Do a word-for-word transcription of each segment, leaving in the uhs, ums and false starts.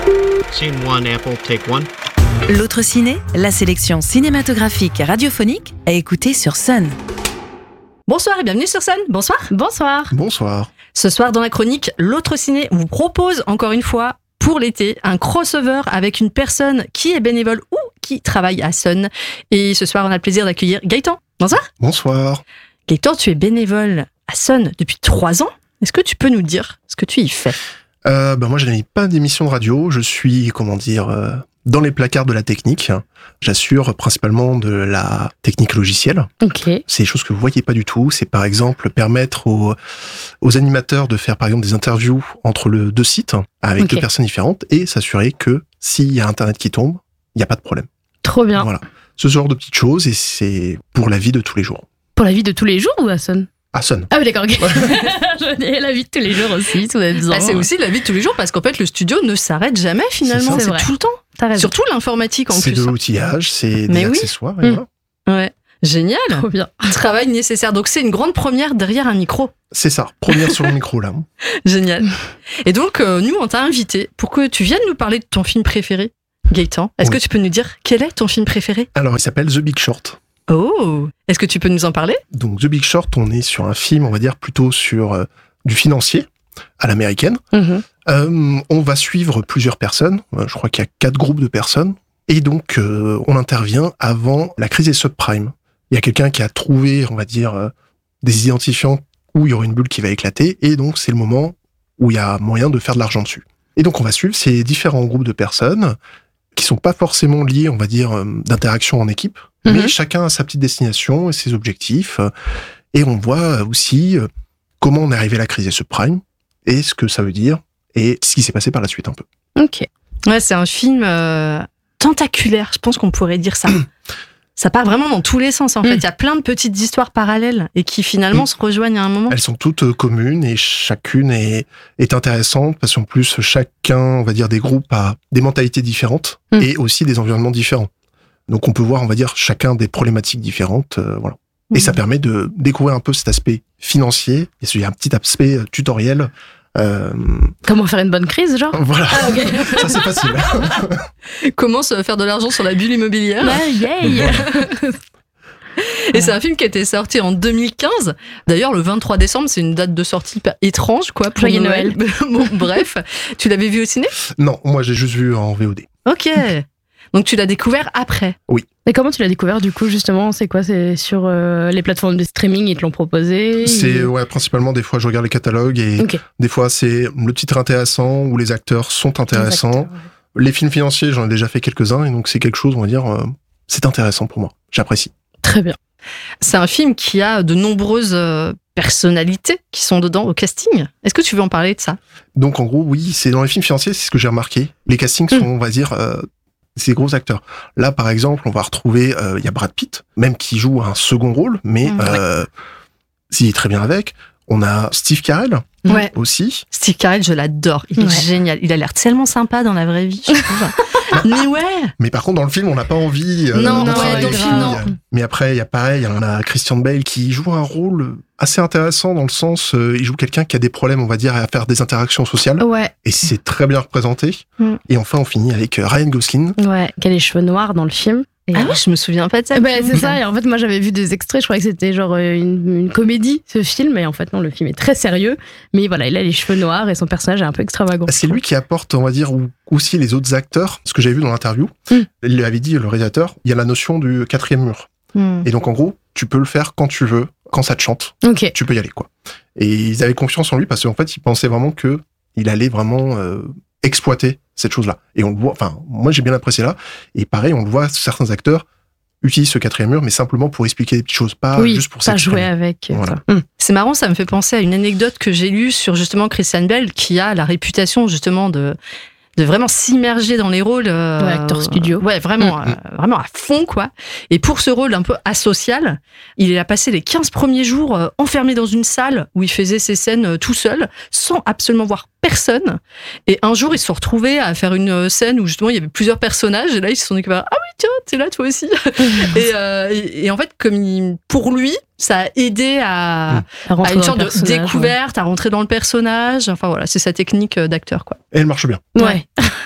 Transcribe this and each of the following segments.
Scene one, Apple, take one. L'autre ciné, la sélection cinématographique et radiophonique à écouter sur Sun. Bonsoir et bienvenue sur Sun. Bonsoir. Bonsoir. Bonsoir. Ce soir dans la chronique, l'autre ciné vous propose encore une fois pour l'été un crossover avec une personne qui est bénévole ou qui travaille à Sun. Et ce soir on a le plaisir d'accueillir Gaëtan. Bonsoir. Bonsoir. Gaëtan, tu es bénévole à Sun depuis trois ans. Est-ce que tu peux nous dire ce que tu y fais ? euh, ben Moi je n'ai pas d'émission de radio, je suis, comment dire, euh, dans les placards de la technique. J'assure principalement de la technique logicielle. Ok. C'est des choses que vous voyez pas du tout. C'est par exemple permettre aux, aux animateurs de faire par exemple des interviews entre le deux sites avec okay. deux personnes différentes et s'assurer que s'il y a Internet qui tombe, il n'y a pas de problème. Trop bien. Voilà. Ce genre de petites choses et c'est pour la vie de tous les jours. Pour la vie de tous les jours ou à Sun ? À Sun. Ah oui, d'accord, ok. Je dis la vie de tous les jours aussi, tout va bah, c'est aussi la vie de tous les jours parce qu'en fait le studio ne s'arrête jamais finalement, c'est, c'est, c'est tout le temps. T'as raison. Surtout l'informatique en c'est plus. C'est de l'outillage, c'est Mais des oui. accessoires. Et mmh. voilà. Ouais. Génial. Trop bien. Travail nécessaire. Donc c'est une grande première derrière un micro. C'est ça, première sur le micro là. Génial. Et donc euh, nous on t'a invité pour que tu viennes nous parler de ton film préféré, Gaëtan. Est-ce oui. que tu peux nous dire quel est ton film préféré ? Alors il s'appelle The Big Short. Oh, est-ce que tu peux nous en parler ? Donc The Big Short, on est sur un film, on va dire plutôt sur euh, du financier à l'américaine. Mm-hmm. Euh, on va suivre plusieurs personnes. Euh, je crois qu'il y a quatre groupes de personnes. Et donc, euh, on intervient avant la crise des subprimes. Il y a quelqu'un qui a trouvé, on va dire, euh, des identifiants où il y aura une bulle qui va éclater. Et donc, c'est le moment où il y a moyen de faire de l'argent dessus. Et donc, on va suivre ces différents groupes de personnes qui sont pas forcément liés, on va dire, euh, d'interaction en équipe. Mm-hmm. Mais chacun a sa petite destination et ses objectifs. Et on voit aussi euh, comment on est arrivé à la crise des subprimes et ce que ça veut dire et ce qui s'est passé par la suite un peu. Ok. Ouais, c'est un film euh, tentaculaire, je pense qu'on pourrait dire ça. Ça part vraiment dans tous les sens, en fait. Il mm. y a plein de petites histoires parallèles et qui finalement mm. se rejoignent à un moment. Elles sont toutes euh, communes et chacune est, est intéressante parce qu'en plus, chacun, on va dire, des groupes a des mentalités différentes mm. et aussi des environnements différents. Donc on peut voir, on va dire, chacun des problématiques différentes. Euh, voilà. Et mmh. ça permet de découvrir un peu cet aspect financier. Et il y a un petit aspect euh, tutoriel. Euh... Comment faire une bonne crise, genre ? Voilà, ah, okay. Ça c'est facile. Comment se faire de l'argent sur la bulle immobilière ? Ah, yeah. Et c'est un film qui a été sorti en deux mille quinze. D'ailleurs, le vingt-trois décembre, c'est une date de sortie hyper étrange, quoi, pour Joyeux Noël. Noël. Bon, bref, tu l'avais vu au ciné ? Non, moi j'ai juste vu en V O D. Ok. Donc tu l'as découvert après ? Oui. Et comment tu l'as découvert du coup justement ? C'est quoi ? C'est sur euh, les plateformes de streaming, ils te l'ont proposé ? C'est et... ouais, principalement des fois je regarde les catalogues et okay. des fois c'est le titre intéressant ou les acteurs sont intéressants. Les, acteurs, ouais. les films financiers, j'en ai déjà fait quelques-uns et donc c'est quelque chose, on va dire, euh, c'est intéressant pour moi. J'apprécie. Très bien. C'est un film qui a de nombreuses euh, personnalités qui sont dedans au casting. Est-ce que tu veux en parler de ça ? Donc en gros, oui, c'est dans les films financiers, c'est ce que j'ai remarqué. Les castings sont, mmh. on va dire, euh, ces gros acteurs. Là, par exemple, on va retrouver, il euh, y a Brad Pitt, même qui joue un second rôle, mais mmh, euh, ouais. s'il est très bien avec. On a Steve Carell ouais. aussi. Steve Carell, je l'adore. Il ouais. est génial. Il a l'air tellement sympa dans la vraie vie, je trouve. Mais ouais. Mais par contre, dans le film, on n'a pas envie euh, non, de non, travailler. Ouais, dans le film, non. Mais après, il y a pareil, on a Christian Bale qui joue un rôle assez intéressant dans le sens, euh, il joue quelqu'un qui a des problèmes, on va dire, à faire des interactions sociales. Ouais. Et c'est très bien représenté. Mm. Et enfin, on finit avec Ryan Gosling. Ouais, qui a les cheveux noirs dans le film. Et ah oui, je me souviens pas de ça. Bah, c'est ça, et en fait, moi j'avais vu des extraits, je croyais que c'était genre une, une comédie, ce film, et en fait, non, le film est très sérieux, mais voilà, il a les cheveux noirs et son personnage est un peu extravagant. C'est lui qui apporte, on va dire, aussi les autres acteurs, ce que j'avais vu dans l'interview, mm. il lui avait dit, le réalisateur, il y a la notion du quatrième mur. Mm. Et donc, en gros, tu peux le faire quand tu veux, quand ça te chante, okay. tu peux y aller, quoi. Et ils avaient confiance en lui parce qu'en fait, ils pensaient vraiment que il allait vraiment euh, exploiter cette chose-là. Et on le voit, enfin, moi j'ai bien apprécié là. Et pareil, on le voit, certains acteurs utilisent ce quatrième mur, mais simplement pour expliquer des petites choses, pas oui, juste pour ça s'exprimer. jouer avec. Voilà. Ça. Mmh. C'est marrant, ça me fait penser à une anecdote que j'ai lue sur justement Christian Bale, qui a la réputation justement de de vraiment s'immerger dans les rôles euh, ouais, acteur studio. Ouais, vraiment, mmh. euh, vraiment à fond, quoi. Et pour ce rôle un peu asocial, il a passé les quinze premiers jours euh, enfermé dans une salle où il faisait ses scènes euh, tout seul, sans absolument voir personne. Et un jour, ils se sont retrouvés à faire une scène où justement il y avait plusieurs personnages. Et là, ils se sont dit, ah oui, tiens, t'es là toi aussi. et, euh, et, et en fait, comme il, pour lui, ça a aidé à, à, à une sorte de découverte, ouais. à rentrer dans le personnage. Enfin voilà, c'est sa technique d'acteur, quoi. Et elle marche bien. Ouais.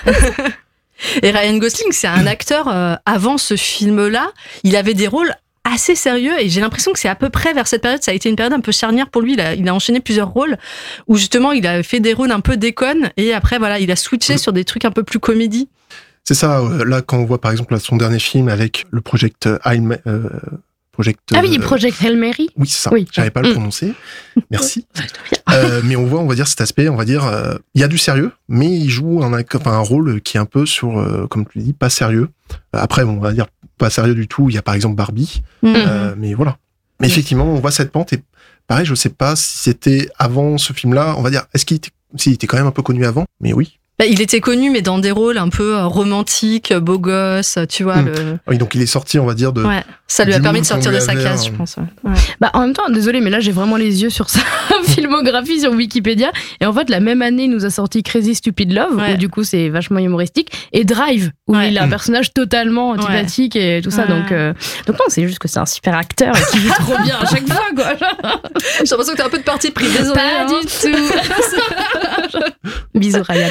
Et Ryan Gosling, c'est un acteur, euh, avant ce film-là, il avait des rôles assez sérieux et j'ai l'impression que c'est à peu près vers cette période, ça a été une période un peu charnière pour lui, il a, il a enchaîné plusieurs rôles où justement il a fait des rôles un peu déconnes et après voilà, il a switché mmh. sur des trucs un peu plus comédie. C'est ça, là quand on voit par exemple son dernier film avec le Project Hail euh, Project, ah oui, Project Hail Mary. Oui, c'est ça. Oui. J'arrivais pas à le prononcer. Merci. euh, mais on voit, on va dire cet aspect, on va dire, euh, il y a du sérieux, mais il joue un, enfin, un rôle qui est un peu sur, euh, comme tu l'as dit, pas sérieux. Après, on va dire pas sérieux du tout. Il y a par exemple Barbie, mm-hmm. euh, mais voilà. Mais effectivement, on voit cette pente et pareil, je sais pas si c'était avant ce film-là. On va dire, est-ce qu'il était, s'il était quand même un peu connu avant? Mais oui. Bah, il était connu, mais dans des rôles un peu romantiques, beau gosse, tu vois. Mmh. Le... Oui, donc il est sorti, on va dire, de. Ouais, ça lui a permis de sortir de sa case, je pense. Ouais. Ouais. Bah, en même temps, désolé, mais là, j'ai vraiment les yeux sur sa filmographie sur Wikipédia. Et en fait, la même année, il nous a sorti Crazy Stupid Love, ouais. où du coup, c'est vachement humoristique, et Drive, où ouais. il a un personnage totalement antipathique ouais. et tout ça. Ouais. Donc, euh... donc, non, c'est juste que c'est un super acteur et qui joue trop bien à chaque fois, quoi. J'ai l'impression que t'as un peu de parti pris, désolé. Pas hein. du tout. Bisous, Ryan.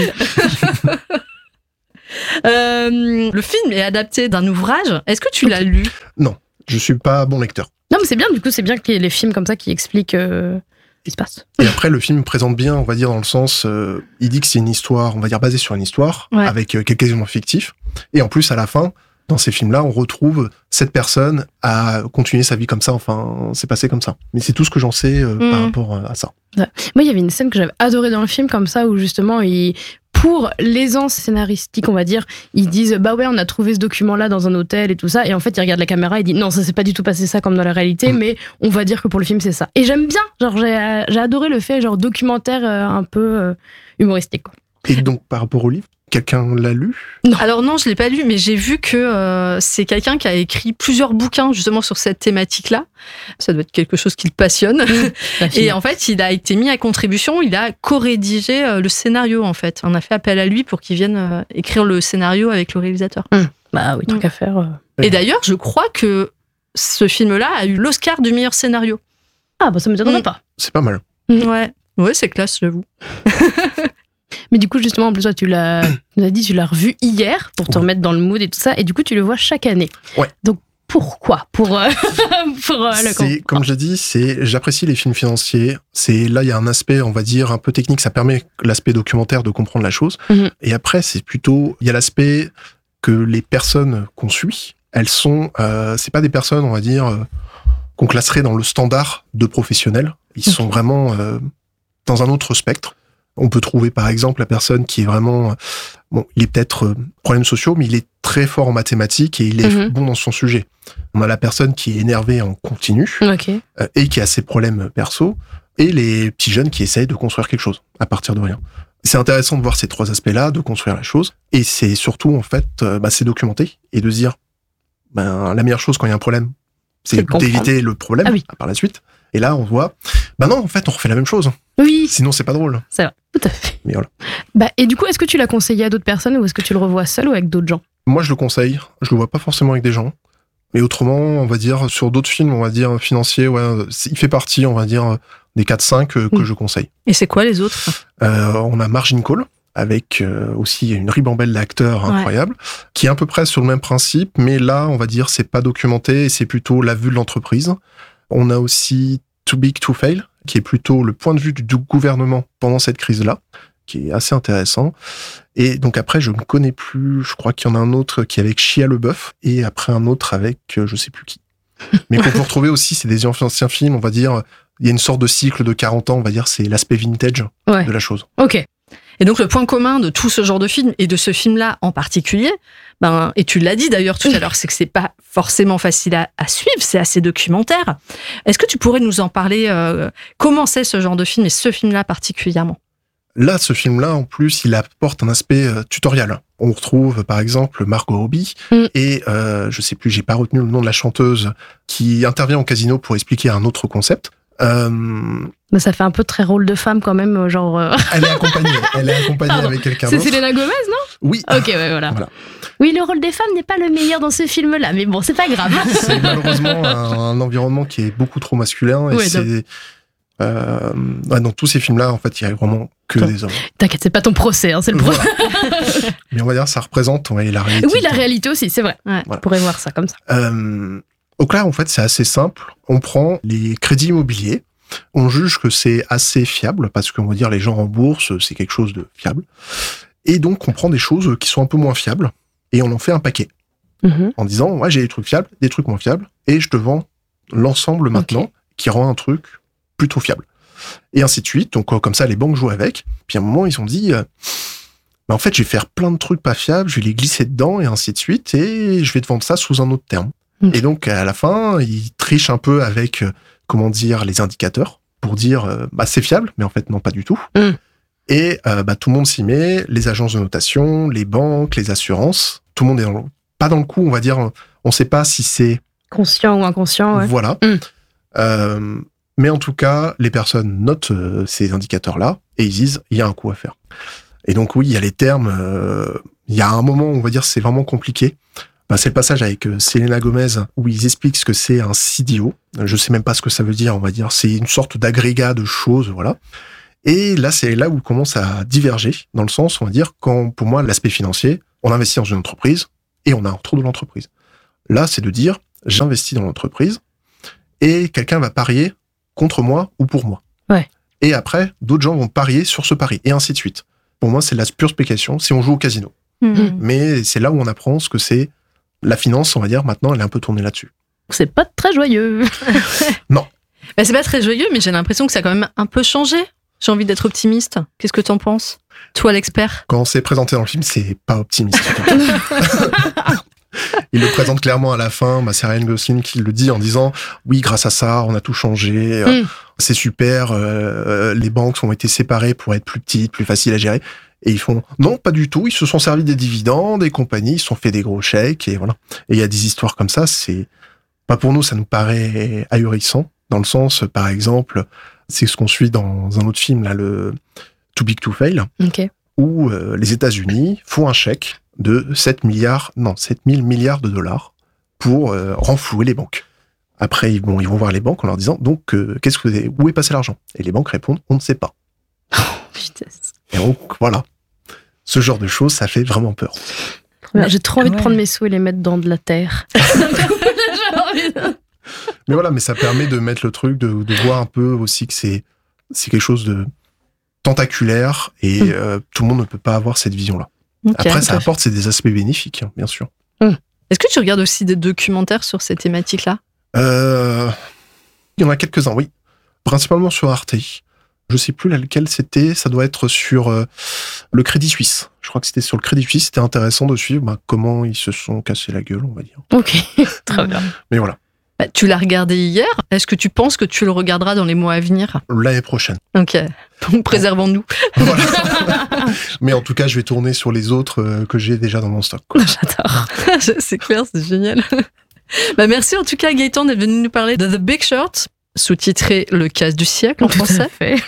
euh, le film est adapté d'un ouvrage. Est-ce que tu okay. l'as lu? Non, je suis pas bon lecteur. Non, mais c'est bien, du coup, c'est bien qu'il y ait les films comme ça qui expliquent euh, ce qui se passe. Et après, le film présente bien, on va dire, dans le sens, euh, il dit que c'est une histoire, on va dire, basée sur une histoire, ouais. avec euh, quelques éléments fictifs. Et en plus, à la fin, dans ces films-là, on retrouve cette personne à continuer sa vie comme ça. Enfin, c'est passé comme ça. Mais c'est tout ce que j'en sais euh, mmh. par rapport à ça. Ouais. Moi, il y avait une scène que j'avais adorée dans le film, comme ça, où justement, il... pour l'aisance scénaristique, on va dire, ils disent bah ouais, on a trouvé ce document-là dans un hôtel et tout ça, et en fait, il regarde la caméra et dit non, ça s'est pas du tout passé ça comme dans la réalité, mmh. mais on va dire que pour le film, c'est ça. Et j'aime bien, genre j'ai, j'ai adoré le fait, genre documentaire euh, un peu euh, humoristique, quoi. Et donc, par rapport au livre, quelqu'un l'a lu? Non. Alors non, je l'ai pas lu, mais j'ai vu que euh, c'est quelqu'un qui a écrit plusieurs bouquins justement sur cette thématique-là. Ça doit être quelque chose qui le passionne. Mmh, et en fait, il a été mis à contribution, il a co-rédigé euh, le scénario en fait. On a fait appel à lui pour qu'il vienne euh, écrire le scénario avec le réalisateur. Mmh. Bah oui, tant mmh. qu'à faire. Euh... Et d'ailleurs, je crois que ce film-là a eu l'Oscar du meilleur scénario. Ah bah ça me m'étonnerait mmh. pas. C'est pas mal. Mmh. Ouais, ouais, c'est classe, j'avoue. Mais du coup, justement, en plus, toi, tu l'as, tu l'as dit, tu l'as revu hier pour te ouais. remettre dans le mood et tout ça, et du coup, tu le vois chaque année. Ouais. Donc, pourquoi Pour, euh, pour euh, le c'est, comme je dis, c'est, j'apprécie les films financiers. C'est, là, il y a un aspect, on va dire, un peu technique. Ça permet l'aspect documentaire de comprendre la chose. Mm-hmm. Et après, c'est plutôt, il y a l'aspect que les personnes qu'on suit, elles sont, euh, c'est pas des personnes, on va dire, euh, qu'on classerait dans le standard de professionnels. Ils okay. sont vraiment euh, dans un autre spectre. On peut trouver par exemple la personne qui est vraiment, bon, il est peut-être euh, problèmes sociaux, mais il est très fort en mathématiques et il est mmh. bon dans son sujet. On a la personne qui est énervée en continu okay. euh, et qui a ses problèmes perso, et les petits jeunes qui essayent de construire quelque chose à partir de rien. C'est intéressant de voir ces trois aspects-là, de construire la chose, et c'est surtout en fait, euh, bah, c'est documenter et de se dire, ben la meilleure chose quand il y a un problème, c'est, c'est d'éviter le problème ah oui. par la suite. Et là, on voit, bah non, en fait, on refait la même chose. Oui. Sinon, c'est pas drôle. C'est vrai, tout à fait. Mais voilà. Bah, et du coup, est-ce que tu l'as conseillé à d'autres personnes ou est-ce que tu le revois seul ou avec d'autres gens? Moi, je le conseille. Je le vois pas forcément avec des gens. Mais autrement, on va dire, sur d'autres films, on va dire, financiers, ouais, il fait partie, on va dire, des quatre cinq que, que mmh. je conseille. Et c'est quoi les autres? euh, On a Margin Call, avec euh, aussi une ribambelle d'acteurs ouais. incroyable, qui est à peu près sur le même principe, mais là, on va dire, c'est pas documenté et c'est plutôt la vue de l'entreprise. On a aussi Too Big to Fail, qui est plutôt le point de vue du gouvernement pendant cette crise-là, qui est assez intéressant. Et donc après, je ne connais plus, je crois qu'il y en a un autre qui est avec Shia LaBeouf, et après un autre avec euh, je sais plus qui. Mais qu'on peut retrouver aussi, c'est des anciens films, on va dire, il y a une sorte de cycle de quarante ans, on va dire, c'est l'aspect vintage ouais. de la chose. Ok. Et donc le point commun de tout ce genre de film, et de ce film-là en particulier, ben, et tu l'as dit d'ailleurs tout à l'heure, c'est que c'est pas forcément facile à, à suivre, c'est assez documentaire. Est-ce que tu pourrais nous en parler, euh, comment c'est ce genre de film, et ce film-là particulièrement? Là, ce film-là, en plus, il apporte un aspect euh, tutoriel. On retrouve, par exemple, Margot Robbie, mm. et euh, je sais plus, j'ai pas retenu le nom de la chanteuse, qui intervient au casino pour expliquer un autre concept. Euh... Mais ça fait un peu très rôle de femme quand même, genre... Euh... Elle est accompagnée, elle est accompagnée avec quelqu'un c'est d'autre. C'est Selena Gomez, non? Oui. Ok, ouais, voilà. voilà. Oui, le rôle des femmes n'est pas le meilleur dans ce film-là, mais bon, c'est pas grave. C'est malheureusement un, un environnement qui est beaucoup trop masculin, et ouais, c'est... Donc... Euh, ouais, dans tous ces films-là, en fait, il y a vraiment que Attends. des hommes. T'inquiète, c'est pas ton procès, hein, c'est le procès. Voilà. Mais on va dire que ça représente ouais, la réalité. Oui, la réalité aussi, c'est vrai. Ouais. On pourrait voir ça comme ça. Euh, donc là, en fait, c'est assez simple. On prend les crédits immobiliers. On juge que c'est assez fiable parce qu'on va dire les gens remboursent, c'est quelque chose de fiable. Et donc, on prend des choses qui sont un peu moins fiables et on en fait un paquet Mhm. en disant ouais, j'ai des trucs fiables, des trucs moins fiables et je te vends l'ensemble maintenant Ok. qui rend un truc plutôt fiable. Et ainsi de suite. Donc, comme ça, les banques jouent avec. Puis à un moment, ils se sont dit euh, bah, en fait, je vais faire plein de trucs pas fiables, je vais les glisser dedans et ainsi de suite et je vais te vendre ça sous un autre terme. Ok. Et donc, à la fin, ils trichent un peu avec, euh, comment dire, les indicateurs pour dire, euh, bah, c'est fiable, mais en fait, non, pas du tout. Mm. Et euh, bah, tout le monde s'y met, les agences de notation, les banques, les assurances, tout le monde est dans le- pas dans le coup, on va dire, on sait pas si c'est... Conscient ou inconscient, ouais. Voilà. Mm. Euh, mais en tout cas, les personnes notent euh, ces indicateurs-là et ils disent, il y a un coup à faire. Et donc oui, il y a les termes, euh, il y a un moment, on va dire, c'est vraiment compliqué. Ben, c'est le passage avec euh, Selena Gomez où ils expliquent ce que c'est un C D O. Je sais même pas ce que ça veut dire, on va dire. C'est une sorte d'agrégat de choses, voilà. Et là, c'est là où on commence à diverger, dans le sens, on va dire, quand, pour moi, l'aspect financier, on investit dans une entreprise et on a un retour de l'entreprise. Là, c'est de dire, j'investis dans l'entreprise et quelqu'un va parier contre moi ou pour moi. Ouais. Et après, d'autres gens vont parier sur ce pari, et ainsi de suite. Pour moi, c'est de la pure spéculation, si on joue au casino. Mhm. Mais c'est là où on apprend ce que c'est la finance, on va dire, maintenant, elle est un peu tournée là-dessus. C'est pas très joyeux. Bah, c'est pas très joyeux, mais j'ai l'impression que ça a quand même un peu changé. J'ai envie d'être optimiste. Qu'est-ce que t'en penses? Toi, l'expert. Quand c'est présenté dans le film, c'est pas optimiste. Il le présente clairement à la fin, bah, c'est Ryan Gosling qui le dit en disant « Oui, grâce à ça, on a tout changé, euh, Mm. c'est super, euh, les banques ont été séparées pour être plus petites, plus faciles à gérer. » Et ils font « Non, pas du tout, ils se sont servis des dividendes, des compagnies, ils se sont fait des gros chèques, et voilà. » Et il y a des histoires comme ça, c'est... Pas pour nous, ça nous paraît ahurissant, dans le sens, par exemple, c'est ce qu'on suit dans un autre film, là, le Too Big to Fail, Ok. où euh, les États-Unis font un chèque de sept milliards, non, sept mille milliards de dollars pour euh, renflouer les banques. Après, ils vont, ils vont voir les banques en leur disant, donc, euh, qu'est-ce que vous avez, où est passé l'argent? Et les banques répondent, on ne sait pas. Putain. Et donc, voilà. Ce genre de choses, ça fait vraiment peur. J'ai trop envie de Ouais. prendre mes sous et les mettre dans de la terre. J'ai envie de- Mais voilà, mais ça permet de mettre le truc, de, de voir un peu aussi que c'est, c'est quelque chose de tentaculaire et Mm. euh, tout le monde ne peut pas avoir cette vision-là. Ok, Après, tout ça à fait. apporte c'est des aspects bénéfiques, hein, bien sûr. Est-ce que tu regardes aussi des documentaires sur ces thématiques-là? Euh, il y en a quelques-uns, oui. Principalement sur Arte. Je sais plus lequel c'était. Ça doit être sur euh, le Crédit Suisse. Je crois que c'était sur le Crédit Suisse. C'était intéressant de suivre bah, comment ils se sont cassés la gueule, on va dire. Ok, très bien. Mais voilà, Bah, tu l'as regardé hier. Est-ce que tu penses que tu le regarderas dans les mois à venir? l'année prochaine. Ok. Donc, préservons-nous. Voilà. Mais en tout cas, je vais tourner sur les autres euh, que j'ai déjà dans mon stock, quoi. J'adore. C'est clair, c'est génial. Bah, merci en tout cas, Gaëtan, d'être venu nous parler de The Big Short, sous-titré Le casse du siècle en Tout à français. fait.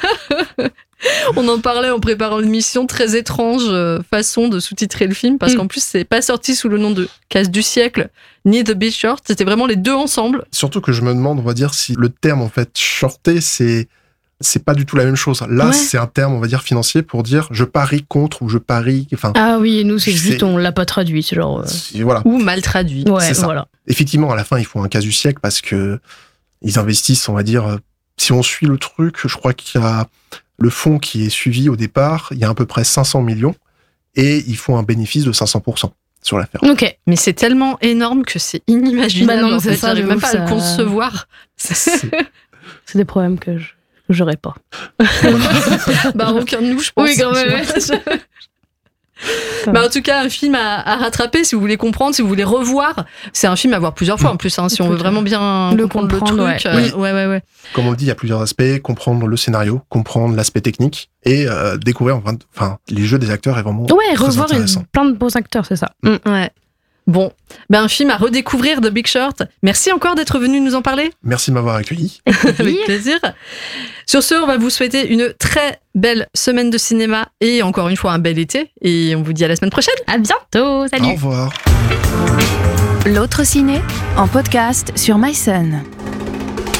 On en parlait en préparant l'émission, très étrange euh, façon de sous-titrer le film, parce Mm. qu'en plus, c'est pas sorti sous le nom de Casse du siècle, ni The Big Short, c'était vraiment les deux ensemble. Surtout que je me demande, on va dire, si le terme, en fait, shorté, c'est... C'est pas du tout la même chose. Là, Ouais. c'est un terme, on va dire, financier pour dire je parie contre ou je parie. Enfin, Ah oui, et nous, c'est C'est- juste, on l'a pas traduit, c'est genre. euh, c'est- voilà. Ou mal traduit. Ouais, c'est ça. voilà. Effectivement, à la fin, ils font un cas du siècle parce que ils investissent, on va dire, euh, si on suit le truc, je crois qu'il y a le fonds qui est suivi au départ, il y a à peu près cinq cents millions et ils font un bénéfice de cinq cents pour cent sur l'affaire. Ok. Mais c'est tellement énorme que c'est inimaginable. Bah non, mais en c'est fait. ça, J'arrive de même ouf, pas à le ça- concevoir. C'est- C'est des problèmes que je que j'aurais pas. Bah, aucun de nous, je pense. Oui, quand même. Bah, en tout cas, un film à, à rattraper si vous voulez comprendre, si vous voulez revoir. C'est un film à voir plusieurs fois en plus, hein, si on veut Écoute, vraiment bien le comprendre le comprendre, truc. ouais. euh, Oui. ouais, ouais, ouais. Comme on le dit, il y a plusieurs aspects, comprendre le scénario, comprendre l'aspect technique et euh, découvrir enfin, enfin, les jeux des acteurs est vraiment Ouais, très revoir une- intéressant. plein de beaux acteurs, c'est ça. Ouais. Bon, ben un film à redécouvrir de Big Short. Merci encore d'être venu nous en parler. Merci de m'avoir accueilli. Avec plaisir. Sur ce, on va vous souhaiter une très belle semaine de cinéma et encore une fois un bel été. Et on vous dit à la semaine prochaine. À bientôt. Salut. Au revoir. L'autre ciné en podcast sur MySun.